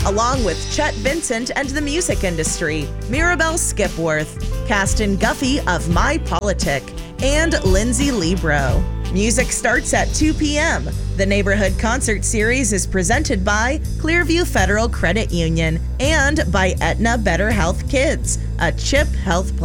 along with Chet Vincent and the music industry, Mirabelle Skipworth, Caston Guffey of My Politic, and Lindsay Libro. Music starts at 2 p.m. The Neighborhood Concert Series is presented by Clearview Federal Credit Union and by Aetna Better Health Kids, a CHIP health plan.